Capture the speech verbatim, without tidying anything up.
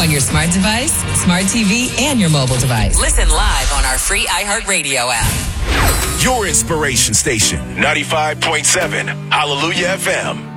on your smart device, smart T V, and your mobile device. Listen live on our free iHeartRadio app. Your inspiration station, ninety-five point seven Hallelujah F M.